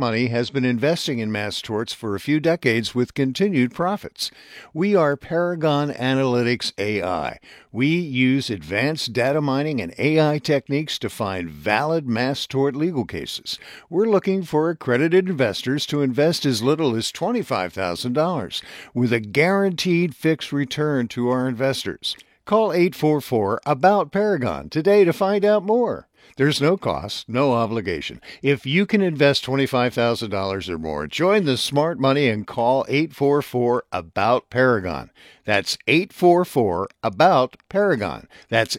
Money has been investing in mass torts for a few decades with continued profits. We are Paragon Analytics AI. We use advanced data mining and AI techniques to find valid mass tort legal cases. We're looking for accredited investors to invest as little as $25,000 with a guaranteed fixed return to our investors. Call 844-ABOUT-PARAGON today to find out more. There's no cost, no obligation. If you can invest $25,000 or more, join the smart money and call 844-ABOUT-PARAGON. That's 844-ABOUT-PARAGON. That's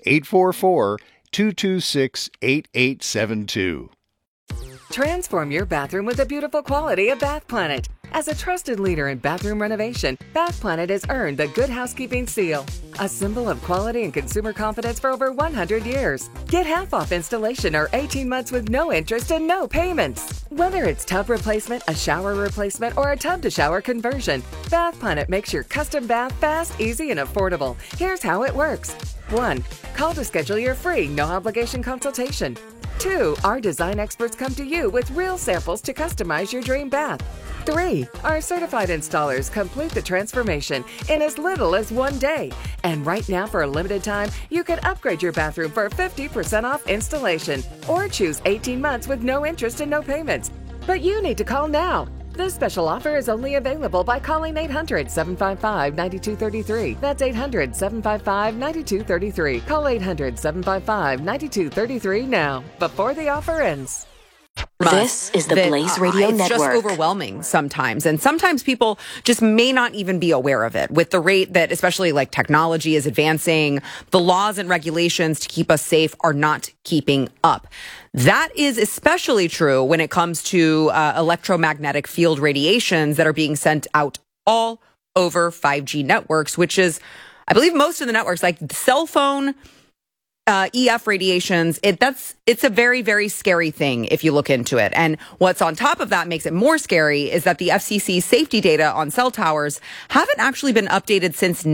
844-226-8872. Transform your bathroom with the beautiful quality of Bath Planet. As a trusted leader in bathroom renovation, Bath Planet has earned the Good Housekeeping seal, a symbol of quality and consumer confidence for over 100 years. Get half off installation or 18 months with no interest and no payments. Whether it's tub replacement, a shower replacement, or a tub-to-shower conversion, Bath Planet makes your custom bath fast, easy, and affordable. Here's how it works. 1. Call to schedule your free, no-obligation consultation. 2. Our design experts come to you with real samples to customize your dream bath. 3. Our certified installers complete the transformation in as little as 1 day. And right now, for a limited time, you can upgrade your bathroom for 50% off installation or choose 18 months with no interest and no payments. But you need to call now. This special offer is only available by calling 800-755-9233. That's 800-755-9233. Call 800-755-9233 now, before the offer ends. This is the Blaze Radio Network. It's just overwhelming sometimes. And sometimes people just may not even be aware of it. With the rate that especially like technology is advancing, the laws and regulations to keep us safe are not keeping up. That is especially true when it comes to electromagnetic field radiations that are being sent out all over 5G networks, which is, I believe, most of the networks, like cell phone EF radiations, it's a very, very scary thing if you look into it. And what's on top of that makes it more scary is that the FCC safety data on cell towers haven't actually been updated since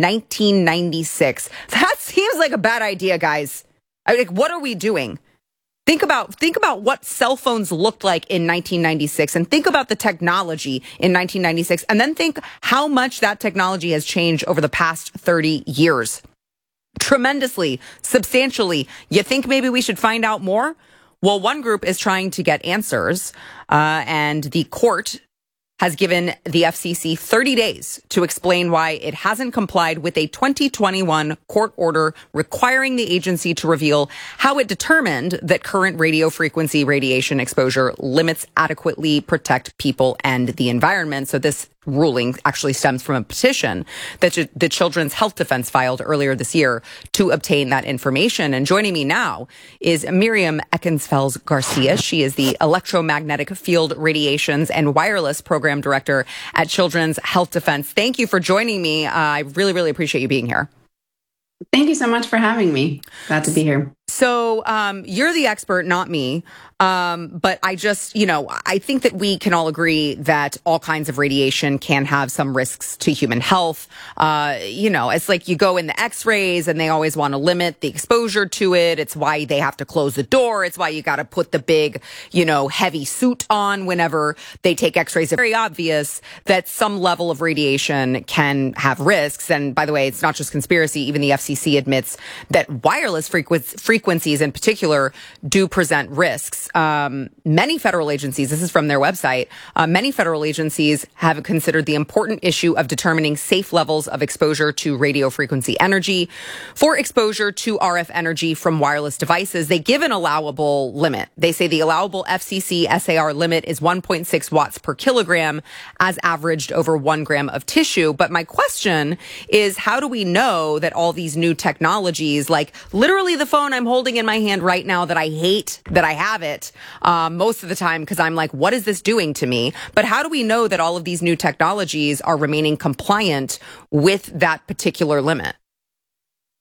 1996. That seems like a bad idea, guys. Like, what are we doing? Think about what cell phones looked like in 1996 and think about the technology in 1996 and then think how much that technology has changed over the past 30 years. Tremendously, substantially. You think maybe we should find out more? Well, one group is trying to get answers, and the court has given the FCC 30 days to explain why it hasn't complied with a 2021 court order requiring the agency to reveal how it determined that current radio frequency radiation exposure limits adequately protect people and the environment. So this ruling actually stems from a petition that the Children's Health Defense filed earlier this year to obtain that information. And joining me now is Miriam Eckensfels Garcia. She is the Electromagnetic Field Radiations and Wireless Program Director at Children's Health Defense. Thank you for joining me. I really, really appreciate you being here. Thank you so much for having me. Glad to be here. So you're the expert, not me. But I just, I think that we can all agree that all kinds of radiation can have some risks to human health. It's like you go in the x-rays and they always want to limit the exposure to it. It's why they have to close the door. It's why you got to put the big, heavy suit on whenever they take x-rays. It's very obvious that some level of radiation can have risks. And by the way, it's not just conspiracy. Even the FCC admits that wireless frequencies in particular do present risks. Many federal agencies, this is from their website, many federal agencies have considered the important issue of determining safe levels of exposure to radio frequency energy. For exposure to RF energy from wireless devices, they give an allowable limit. They say the allowable FCC SAR limit is 1.6 watts per kilogram as averaged over 1 gram of tissue. But my question is, how do we know that all these new technologies, like literally the phone I'm holding in my hand right now that I hate that I have it most of the time because I'm like, what is this doing to me? But how do we know that all of these new technologies are remaining compliant with that particular limit?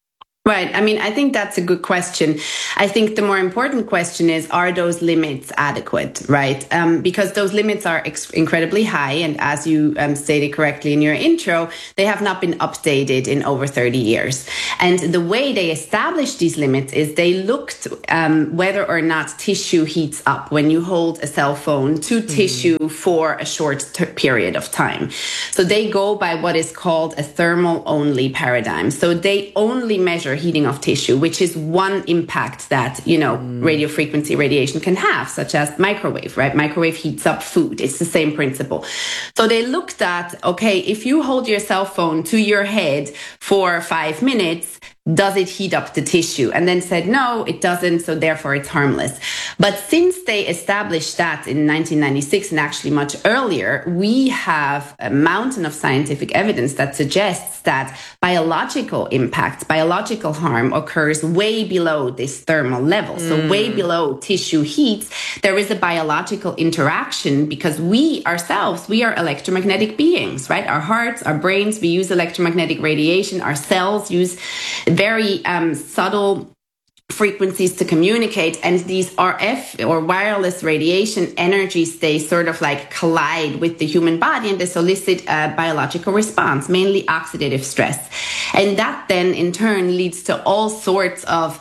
Right. I mean, I think that's a good question. I think the more important question is, are those limits adequate, right? Because those limits are incredibly high. And as you stated correctly in your intro, they have not been updated in over 30 years. And the way they established these limits is they looked whether or not tissue heats up when you hold a cell phone to tissue for a short period of time. So they go by what is called a thermal only paradigm. So they only measure heating of tissue, which is one impact that, radio frequency radiation can have, such as microwave, right? Microwave heats up food. It's the same principle. So they looked at, okay, if you hold your cell phone to your head for 5 minutes, does it heat up the tissue? And then said, no, it doesn't. So therefore it's harmless. But since they established that in 1996 and actually much earlier, we have a mountain of scientific evidence that suggests that biological impact, biological harm occurs way below this thermal level. So way below tissue heat, there is a biological interaction because we ourselves, we are electromagnetic beings, right? Our hearts, our brains, we use electromagnetic radiation. Our cells use very subtle frequencies to communicate, and these RF or wireless radiation energies, they sort of like collide with the human body and they solicit a biological response, mainly oxidative stress. And that then in turn leads to all sorts of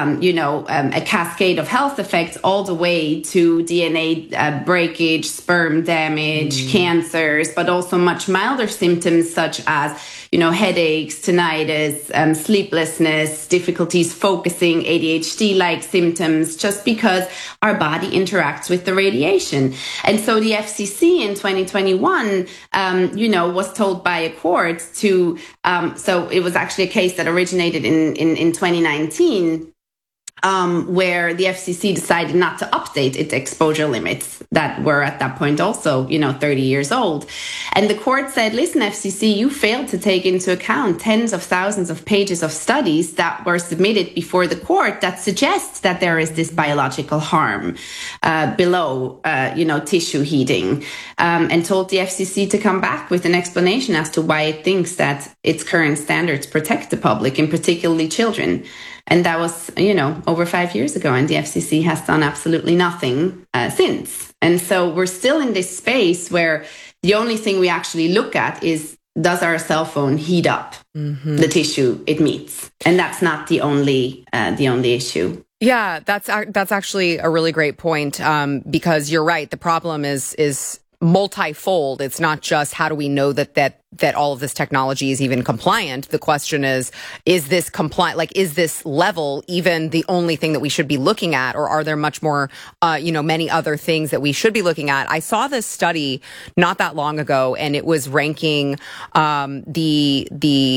a cascade of health effects all the way to DNA breakage, sperm damage, cancers, but also much milder symptoms such as, headaches, tinnitus, sleeplessness, difficulties focusing, ADHD-like symptoms, just because our body interacts with the radiation. And so the FCC in 2021, was told by a court to, so it was actually a case that originated in 2019, where the FCC decided not to update its exposure limits that were at that point also, 30 years old. And the court said, listen, FCC, you failed to take into account tens of thousands of pages of studies that were submitted before the court that suggests that there is this biological harm below, tissue heating, and told the FCC to come back with an explanation as to why it thinks that its current standards protect the public, and particularly children. And that was, over 5 years ago, and the FCC has done absolutely nothing since. And so we're still in this space where the only thing we actually look at is, does our cell phone heat up the tissue it meets? And that's not the only issue. Yeah, that's actually a really great point, because you're right. The problem is multifold. It's not just how do we know that all of this technology is even compliant. The question is this compliant? Like, is this level even the only thing that we should be looking at, or are there much more, many other things that we should be looking at? I saw this study not that long ago, and it was ranking the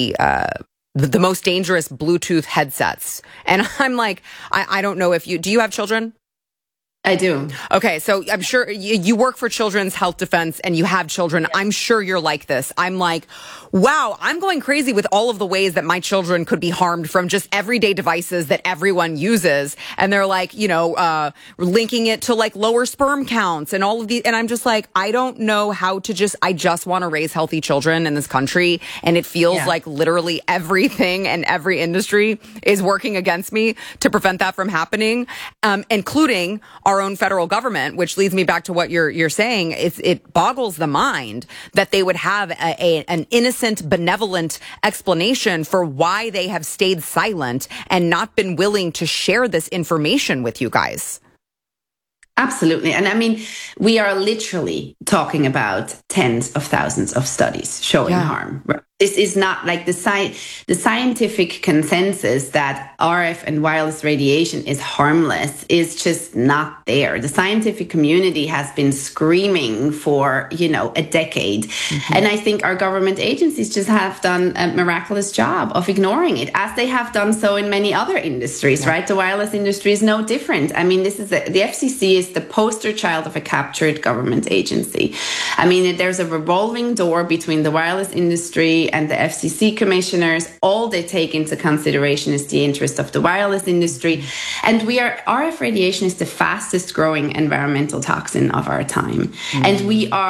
most dangerous Bluetooth headsets, and I'm like, I don't know if do you have children? I do. Okay, so I'm sure you work for Children's Health Defense and you have children. Yes. I'm sure you're like this. I'm like, wow, I'm going crazy with all of the ways that my children could be harmed from just everyday devices that everyone uses. And they're like, linking it to like lower sperm counts and all of these. And I'm just like, I don't know how to I just want to raise healthy children in this country. And it feels like literally everything and every industry is working against me to prevent that from happening, including our own federal government, which leads me back to what you're saying. It boggles the mind that they would have an innocent, benevolent explanation for why they have stayed silent and not been willing to share this information with you guys. Absolutely. And I mean, we are literally talking about tens of thousands of studies showing harm. This is not like the scientific consensus that RF and wireless radiation is harmless is just not there. The scientific community has been screaming for, a decade. Mm-hmm. And I think our government agencies just have done a miraculous job of ignoring it, as they have done so in many other industries, right? The wireless industry is no different. I mean, the FCC is the poster child of a captured government agency. I mean, there's a revolving door between the wireless industry and the FCC commissioners. All they take into consideration is the interest of the wireless industry. And RF radiation is the fastest growing environmental toxin of our time. Mm. And we are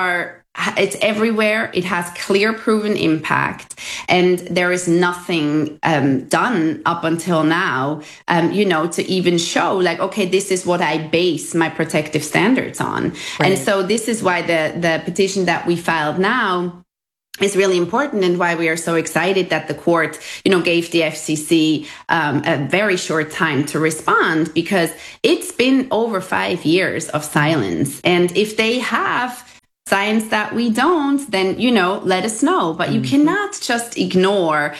it's everywhere. It has clear proven impact, and there is nothing done up until now, to even show like, okay, this is what I base my protective standards on. Right. And so this is why the petition that we filed now is really important, and why we are so excited that the court, gave the FCC a very short time to respond, because it's been over 5 years of silence. And if they have science that we don't, then, let us know. But you cannot just ignore,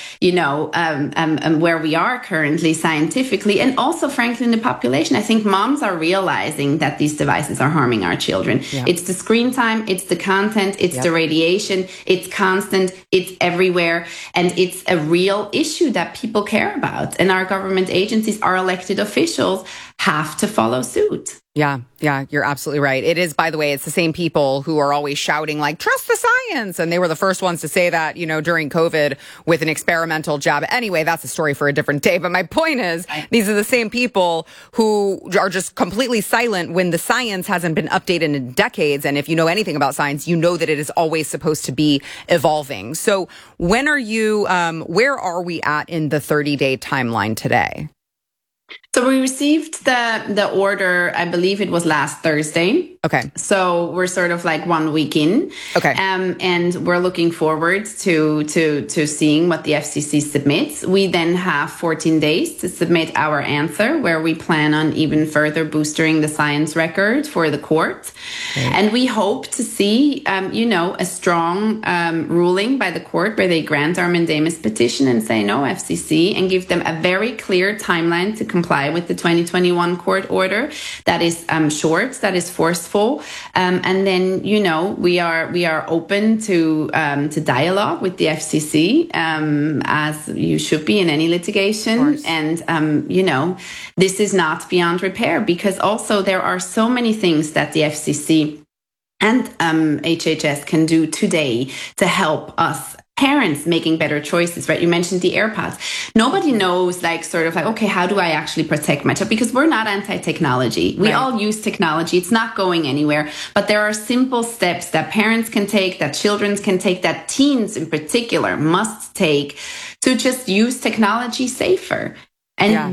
where we are currently scientifically. And also, frankly, in the population, I think moms are realizing that these devices are harming our children. Yeah. It's the screen time, it's the content, it's the radiation, it's constant, it's everywhere. And it's a real issue that people care about. And our government agencies, our elected officials, have to follow suit. Yeah, you're absolutely right. It is, by the way, it's the same people who are always shouting like, trust the science. And they were the first ones to say that, during COVID with an experimental jab. Anyway, that's a story for a different day. But my point is, these are the same people who are just completely silent when the science hasn't been updated in decades. And if you know anything about science, you know that it is always supposed to be evolving. So when are you, where are we at in the 30-day timeline today? So we received the order, I believe it was last Thursday. Okay. So we're sort of like 1 week in. Okay. And we're looking forward to seeing what the FCC submits. We then have 14 days to submit our answer, where we plan on even further boosting the science record for the court. Okay. And we hope to see, a strong ruling by the court where they grant our mandamus petition and say no, FCC, and give them a very clear timeline to comply with the 2021 court order that is short, that is forceful, and then we are open to dialogue with the FCC, as you should be in any litigation, and this is not beyond repair, because also there are so many things that the FCC and HHS can do today to help us parents making better choices, right? You mentioned the AirPods. Nobody knows, okay, how do I actually protect my child? Because we're not anti-technology. We all use technology. It's not going anywhere. But there are simple steps that parents can take, that children can take, that teens in particular must take to just use technology safer. And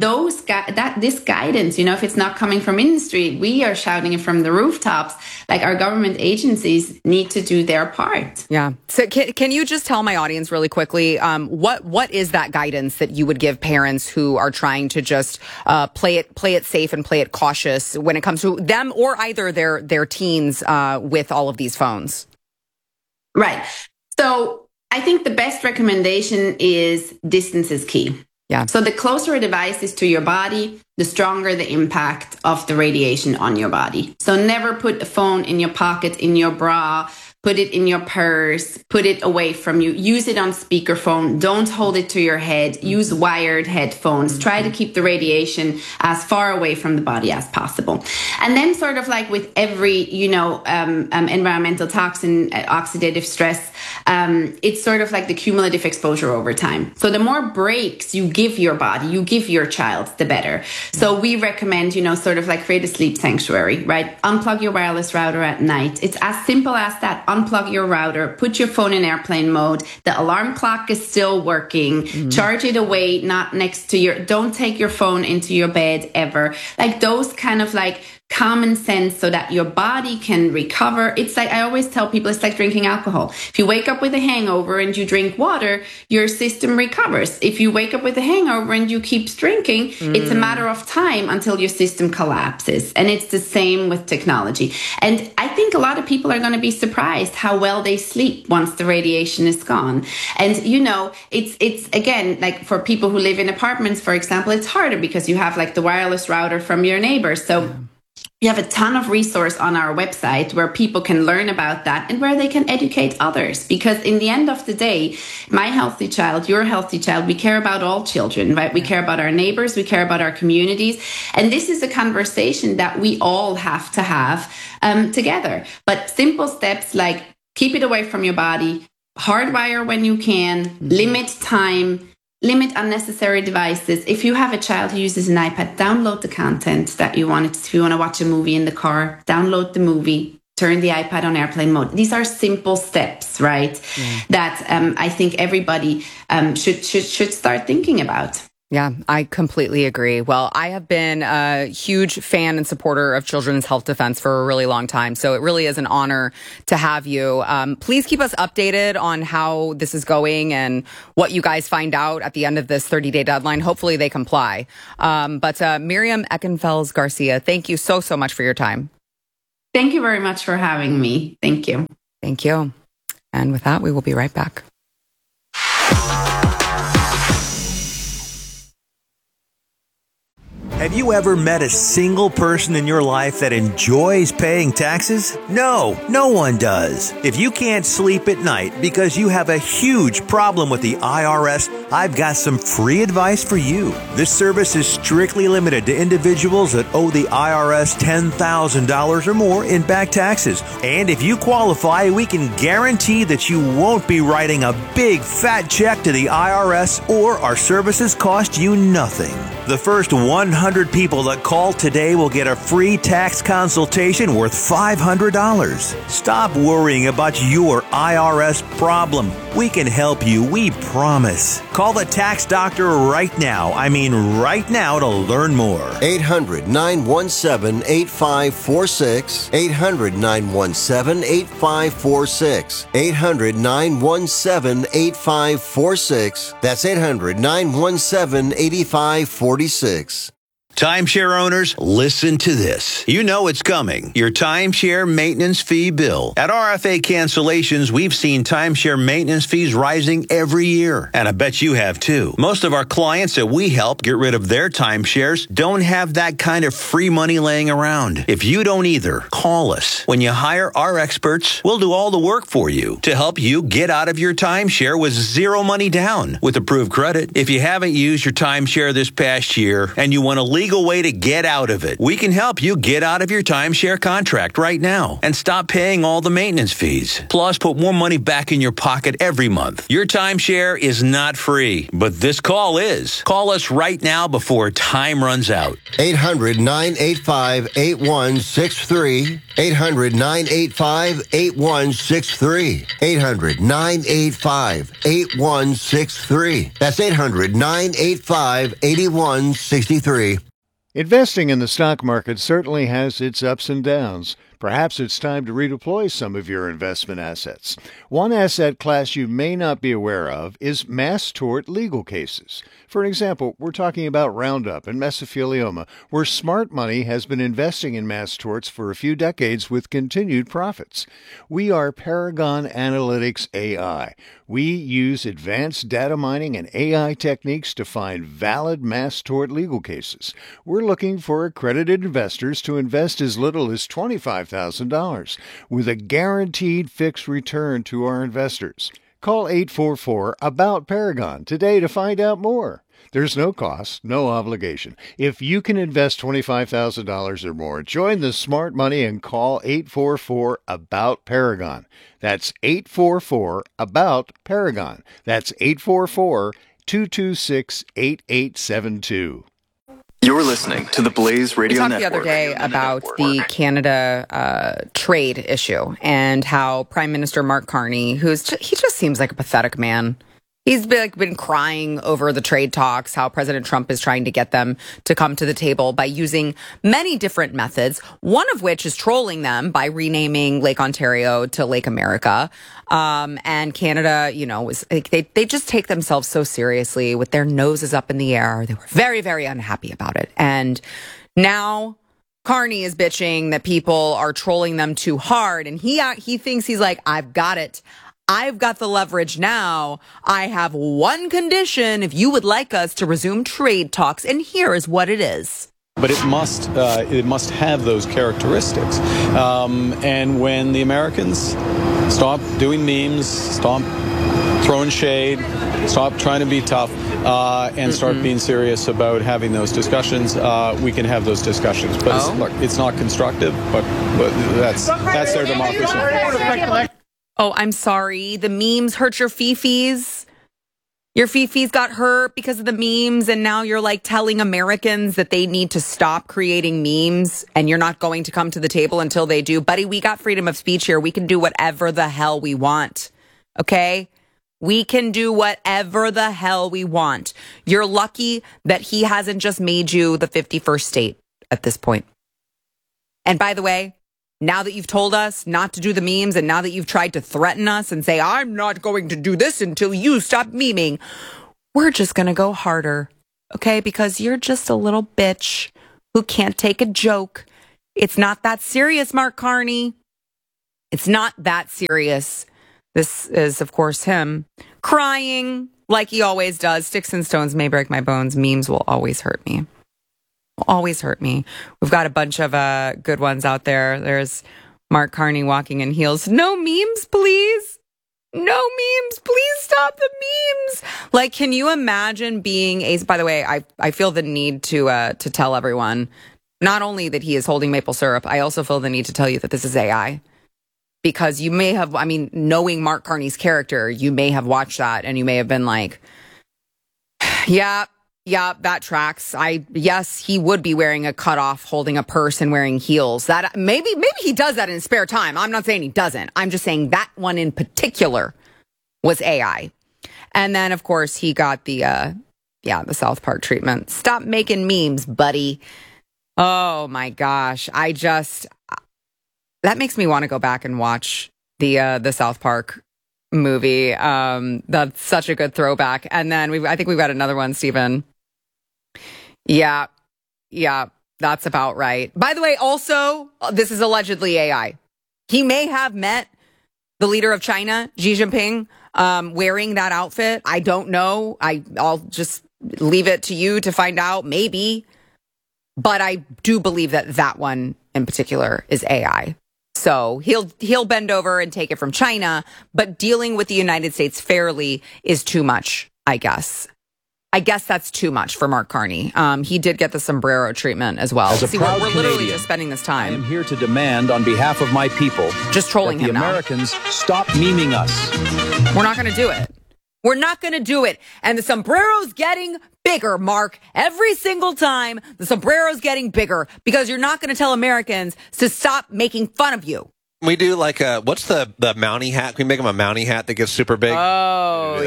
this guidance, if it's not coming from industry, we are shouting it from the rooftops. Like, our government agencies need to do their part. Yeah. So can you just tell my audience really quickly, what is that guidance that you would give parents who are trying to just play it safe and play it cautious when it comes to them or either their teens with all of these phones? Right. So I think the best recommendation is distance is key. Yeah. So the closer a device is to your body, the stronger the impact of the radiation on your body. So never put a phone in your pocket, in your bra, put it in your purse, put it away from you. Use it on speakerphone. Don't hold it to your head. Use wired headphones. Try to keep the radiation as far away from the body as possible. And then sort of like with every, environmental toxin, oxidative stress, it's sort of like the cumulative exposure over time. So the more breaks you give your body, you give your child, the better. So we recommend, sort of like create a sleep sanctuary, right? Unplug your wireless router at night. It's as simple as that. Unplug your router, put your phone in airplane mode. The alarm clock is still working. Mm-hmm. Charge it away, not next to don't take your phone into your bed ever. Like those kind of like common sense so that your body can recover. It's like, I always tell people, it's like drinking alcohol. If you wake up with a hangover and you drink water, your system recovers. If you wake up with a hangover and you keep drinking, it's a matter of time until your system collapses. And it's the same with technology. And I think a lot of people are going to be surprised how well they sleep once the radiation is gone. And, it's again, like for people who live in apartments, for example, it's harder because you have like the wireless router from your neighbors. So we have a ton of resource on our website where people can learn about that and where they can educate others. Because in the end of the day, my healthy child, your healthy child, we care about all children, right? We care about our neighbors, we care about our communities. And this is a conversation that we all have to have together. But simple steps like keep it away from your body, hardwire when you can, limit time, limit unnecessary devices. If you have a child who uses an iPad, download the content that you want. If you want to watch a movie in the car, download the movie. turn the iPad on airplane mode. These are simple steps, right? That I think everybody should start thinking about. Yeah, I completely agree. Well, I have been a huge fan and supporter of Children's Health Defense for a really long time. So it really is an honor to have you. Please keep us updated on how this is going and what you guys find out at the end of this 30-day deadline. Hopefully they comply. But Miriam Eckenfels Garcia, thank you so much for your time. Thank you very much for having me. Thank you. Thank you. And with that, we will be right back. Have you ever met a single person in your life that enjoys paying taxes? No, no one does. If you can't sleep at night because you have a huge problem with the IRS, I've got some free advice for you. This service is strictly limited to individuals that owe the IRS $10,000 or more in back taxes. And if you qualify, we can guarantee that you won't be writing a big fat check to the IRS, or our services cost you nothing. The first 100 people that call today will get a free tax consultation worth $500. Stop worrying about your IRS problem. We can help you, we promise. Call the tax doctor right now. I mean right now, to learn more. 800-917-8546. 800-917-8546. 800-917-8546. That's 800-917-8546. Timeshare owners, listen to this. You know it's coming. Your timeshare maintenance fee bill. At RFA Cancellations, we've seen timeshare maintenance fees rising every year. And I bet you have too. Most of our clients that we help get rid of their timeshares don't have that kind of free money laying around. If you don't either, call us. When you hire our experts, we'll do all the work for you to help you get out of your timeshare with zero money down with approved credit. If you haven't used your timeshare this past year and you want to leave way to get out of it, we can help you get out of your timeshare contract right now and stop paying all the maintenance fees. Plus, put more money back in your pocket every month. Your timeshare is not free, but this call is. Call us right now before time runs out. 800-985-8163. 800-985-8163. 800-985-8163. That's 800-985-8163. Investing in the stock market certainly has its ups and downs. Perhaps it's time to redeploy some of your investment assets. One asset class you may not be aware of is mass tort legal cases. For example, we're talking about Roundup and mesothelioma, where smart money has been investing in mass torts for a few decades with continued profits. We are Paragon Analytics AI. We use advanced data mining and AI techniques to find valid mass tort legal cases. We're looking for accredited investors to invest as little as $25,000 with a guaranteed fixed return to our investors. Call 844-ABOUT-PARAGON today to find out more. There's no cost, no obligation. If you can invest $25,000 or more, join the smart money and call 844-ABOUT-PARAGON. That's 844-ABOUT-PARAGON. That's 844-226-8872. You're listening to the Blaze Radio Network. We talked the other day about the Canada trade issue and how Prime Minister Mark Carney, he just seems like a pathetic man. He's been crying over the trade talks, how President Trump is trying to get them to come to the table by using many different methods, one of which is trolling them by renaming Lake Ontario to Lake America. And Canada, was they just take themselves so seriously with their noses up in the air. They were very, very unhappy about it. And now Carney is bitching that people are trolling them too hard. And he thinks he's like, I've got it. I've got the leverage now. I have one condition if you would like us to resume trade talks, and here is what it is. But it must have those characteristics. And when the Americans stop doing memes, stop throwing shade, stop trying to be tough, and start being serious about having those discussions, we can have those discussions. But look, it's not constructive, but that's their democracy. Oh, I'm sorry. The memes hurt your fifis. Your fifis got hurt because of the memes, and now you're like telling Americans that they need to stop creating memes, and you're not going to come to the table until they do. Buddy, we got freedom of speech here. We can do whatever the hell we want. Okay? We can do whatever the hell we want. You're lucky that he hasn't just made you the 51st state at this point. And by the way, now that you've told us not to do the memes, and now that you've tried to threaten us and say, I'm not going to do this until you stop memeing, we're just going to go harder, okay? Because you're just a little bitch who can't take a joke. It's not that serious, Mark Carney. It's not that serious. This is, of course, him crying like he always does. Sticks and stones may break my bones. Memes will always hurt me. Always hurt me. We've got a bunch of good ones out there. There's Mark Carney walking in heels. No memes, please. No memes. Please stop the memes. Like, can you imagine being a... By the way, I feel the need to tell everyone, not only that he is holding maple syrup, I also feel the need to tell you that this is AI. Because you may have, knowing Mark Carney's character, you may have watched that and you may have been like, yeah, that tracks. Yes, he would be wearing a cutoff, holding a purse and wearing heels. That maybe he does that in his spare time. I'm not saying he doesn't. I'm just saying that one in particular was AI. And then, of course, he got the South Park treatment. Stop making memes, buddy. Oh my gosh. That makes me want to go back and watch the South Park movie. That's such a good throwback. And then I think we've got another one, Stephen. Yeah, that's about right. By the way, also, this is allegedly AI. He may have met the leader of China, Xi Jinping, wearing that outfit. I don't know. I'll just leave it to you to find out, maybe. But I do believe that one in particular is AI. So he'll bend over and take it from China, but dealing with the United States fairly is too much, I guess. I guess that's too much for Mark Carney. He did get the sombrero treatment as well. As a proud we're Canadian, literally just spending this time. I am here to demand on behalf of my people, just trolling that the him now. Americans stop memeing us. We're not going to do it. We're not going to do it. And the sombrero's getting bigger, Mark. Every single time, the sombrero's getting bigger because you're not going to tell Americans to stop making fun of you. We do like what's the Mountie hat? Can we make him a Mountie hat that gets super big? Oh,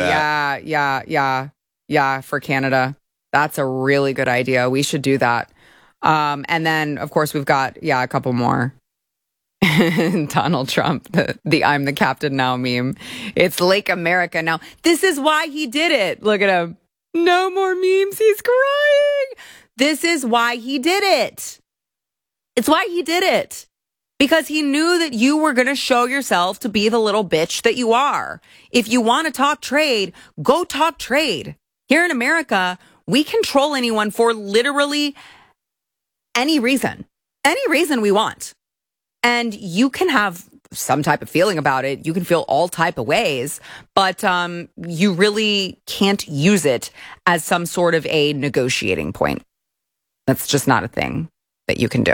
yeah, for Canada. That's a really good idea. We should do that. And then, of course, we've got, a couple more. Donald Trump, the I'm the captain now meme. It's Lake America now. This is why he did it. Look at him. No more memes. He's crying. This is why he did it. It's why he did it. Because he knew that you were going to show yourself to be the little bitch that you are. If you want to talk trade, go talk trade. Here in America, we control anyone for literally any reason we want. And you can have some type of feeling about it. You can feel all type of ways, but you really can't use it as some sort of a negotiating point. That's just not a thing that you can do.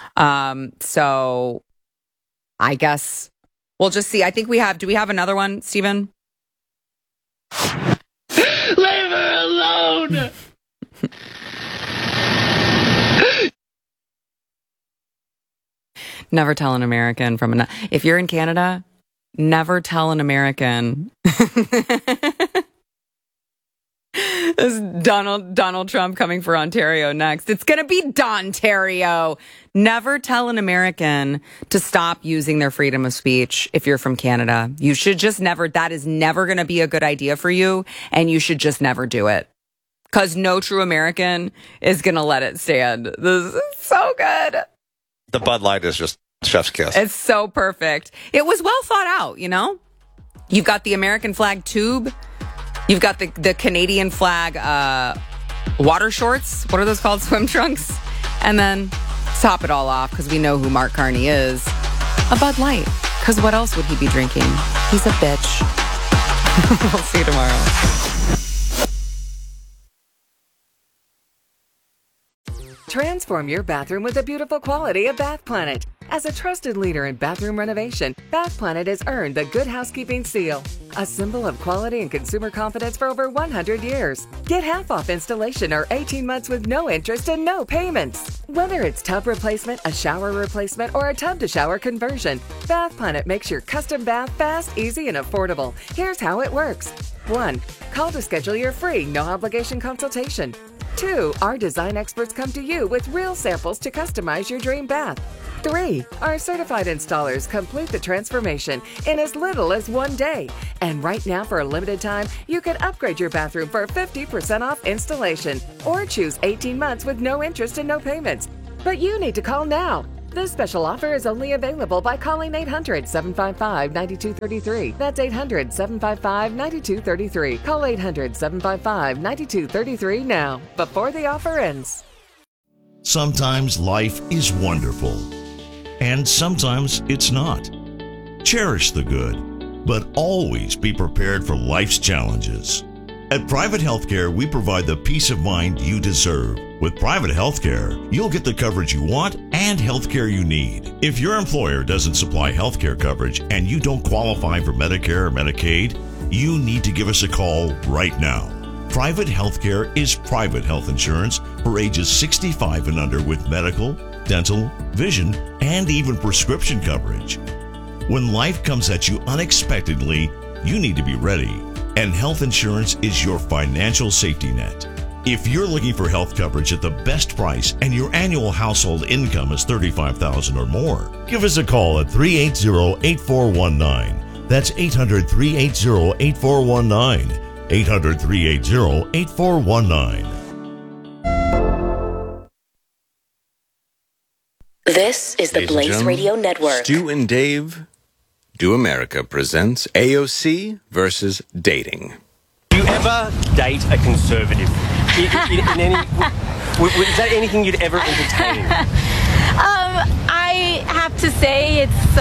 So I guess we'll just see. I think do we have another one, Stephen? Leave her alone! Never tell an American if you're in Canada, never tell an American. This is Donald Trump coming for Ontario next. It's going to be Dontario. Never tell an American to stop using their freedom of speech if you're from Canada. You should just that is never going to be a good idea for you, and you should just never do it. Because no true American is going to let it stand. This is so good. The Bud Light is just chef's kiss. It's so perfect. It was well thought out, you know? You've got the American flag tube. You've got the Canadian flag water shorts. What are those called? Swim trunks. And then top it all off, because we know who Mark Carney is. A Bud Light. Because what else would he be drinking? He's a bitch. We'll see you tomorrow. Transform your bathroom with the beautiful quality of Bath Planet. As a trusted leader in bathroom renovation, Bath Planet has earned the Good Housekeeping Seal, a symbol of quality and consumer confidence for over 100 years. Get half off installation or 18 months with no interest and no payments. Whether it's tub replacement, a shower replacement, or a tub-to-shower conversion, Bath Planet makes your custom bath fast, easy, and affordable. Here's how it works. 1. Call to schedule your free, no-obligation consultation. 2. Our design experts come to you with real samples to customize your dream bath. 3. Our certified installers complete the transformation in as little as 1 day. And right now, for a limited time, you can upgrade your bathroom for 50% off installation or choose 18 months with no interest and no payments. But you need to call now. This special offer is only available by calling 800-755-9233. That's 800-755-9233. Call 800-755-9233 now, before the offer ends. Sometimes life is wonderful, and sometimes it's not. Cherish the good, but always be prepared for life's challenges. At Private Healthcare, we provide the peace of mind you deserve. With Private Healthcare, you'll get the coverage you want and healthcare you need. If your employer doesn't supply healthcare coverage and you don't qualify for Medicare or Medicaid, you need to give us a call right now. Private Healthcare is private health insurance for ages 65 and under with medical, dental, vision, and even prescription coverage. When life comes at you unexpectedly, you need to be ready, and health insurance is your financial safety net. If you're looking for health coverage at the best price and your annual household income is $35,000 or more, give us a call at 380-8419. That's 800-380-8419. 800-380-8419. This is the Blaze Radio Network. Stu and Dave Do America presents AOC versus dating. Do you ever date a conservative? In any, is that anything you'd ever entertain? I have to say it's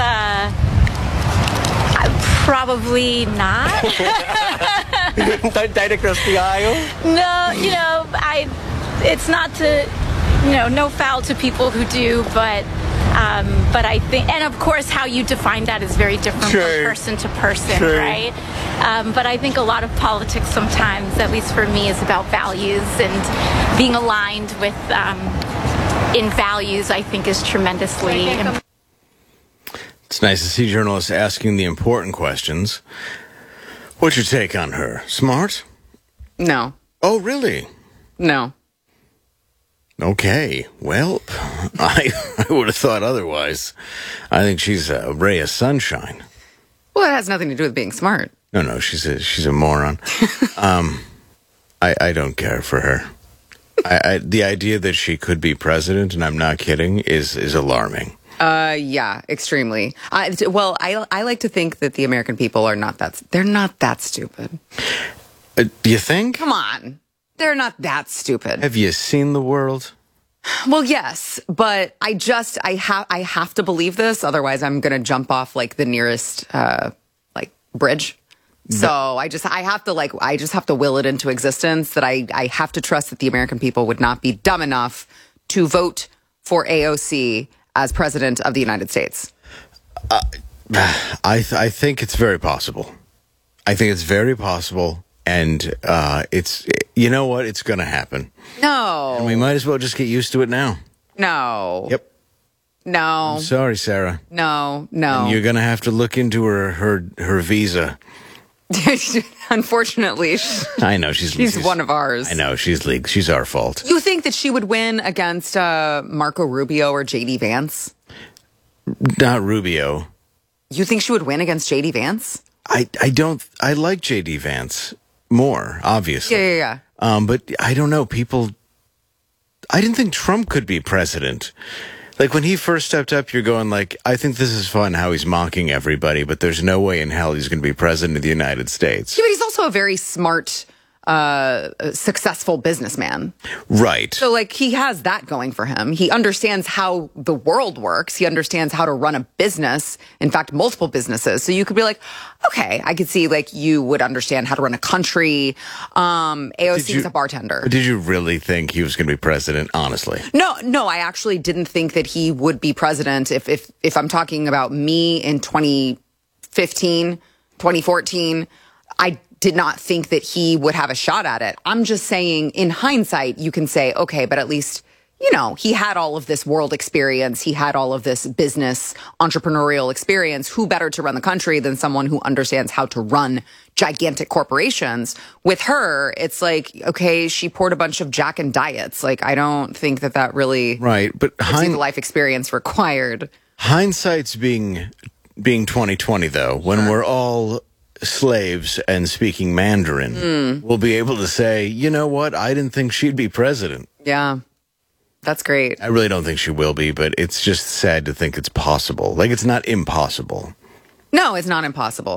probably not. Don't date across the aisle? No, it's not to, no foul to people who do, but I think, and of course how you define that is very different from person to person, right? But I think a lot of politics sometimes, at least for me, is about values, and being aligned with, in values, I think is tremendously important. It's nice to see journalists asking the important questions. What's your take on her? Smart? No. Oh, really? No. Okay. Well, I would have thought otherwise. I think she's a ray of sunshine. Well, it has nothing to do with being smart. No, she's a moron. I don't care for her. The idea that she could be president, and I'm not kidding, is alarming. Yeah, extremely. I like to think that the American people are they're not that stupid. Do you think? Come on. They're not that stupid. Have you seen the world? Well, yes, but I have to believe this. Otherwise, I'm going to jump off like the nearest, bridge. So I just have to will it into existence that I have to trust that the American people would not be dumb enough to vote for AOC as president of the United States. I think it's very possible. I think it's very possible. And it's, you know what? It's going to happen. No. And we might as well just get used to it now. No. Yep. No. I'm sorry, Sarah. No. And you're going to have to look into her visa. Unfortunately. I know. She's one of ours. I know. She's our fault. You think that she would win against Marco Rubio or J.D. Vance? Not Rubio. You think she would win against J.D. Vance? I don't. I like J.D. Vance more, obviously. Yeah. But I don't know. I didn't think Trump could be president. Like, when he first stepped up, you're going like, I think this is fun how he's mocking everybody, but there's no way in hell he's going to be president of the United States. Yeah, but he's also a very smart successful businessman. Right. So, like, he has that going for him. He understands how the world works. He understands how to run a business, in fact, multiple businesses. So you could be like, okay, I could see, like, you would understand how to run a country. AOC is a bartender. Did you really think he was going to be president, honestly? No, I actually didn't think that he would be president. If I'm talking about me in 2015, 2014, I did not think that he would have a shot at it. I'm just saying, in hindsight, you can say, okay, but at least, you know, he had all of this world experience. He had all of this business entrepreneurial experience. Who better to run the country than someone who understands how to run gigantic corporations? With her, it's like, okay, she poured a bunch of Jack and diets. Like, I don't think that really right, but gives you the life experience required. Hindsight's being 2020, though, when we're all slaves and speaking Mandarin, we'll be able to say, you know what? I didn't think she'd be president. Yeah, that's great. I really don't think she will be, but it's just sad to think it's possible. Like, it's not impossible. No, it's not impossible.